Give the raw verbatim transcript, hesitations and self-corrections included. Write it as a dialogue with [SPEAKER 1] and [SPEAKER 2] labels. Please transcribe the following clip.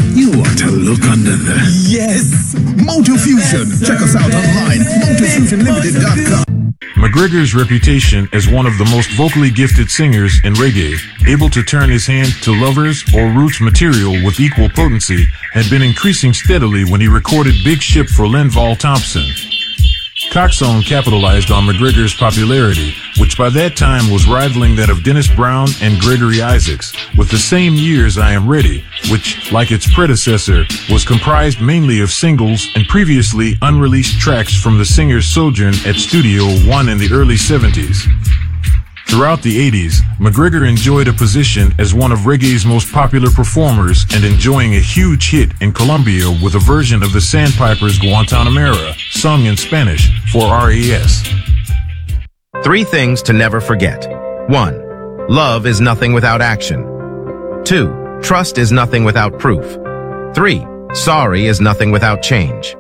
[SPEAKER 1] You want to look under the...
[SPEAKER 2] Yes! Moto Fusion. Check us out online. moto fusion limited dot com.
[SPEAKER 3] McGregor's reputation as one of the most vocally gifted singers in reggae, able to turn his hand to lovers or roots material with equal potency, had been increasing steadily when he recorded Big Ship for Linval Thompson. Coxsone capitalized on McGregor's popularity, which by that time was rivaling that of Dennis Brown and Gregory Isaacs, with the same year's I Am Ready, which, like its predecessor, was comprised mainly of singles and previously unreleased tracks from the singer's sojourn at Studio One in the early seventies. Throughout the eighties, McGregor enjoyed a position as one of reggae's most popular performers and enjoying a huge hit in Colombia with a version of the Sandpipers' Guantanamera, sung in Spanish, for R A S.
[SPEAKER 4] Three things to never forget. One, love is nothing without action. Two, trust is nothing without proof. Three, sorry is nothing without change.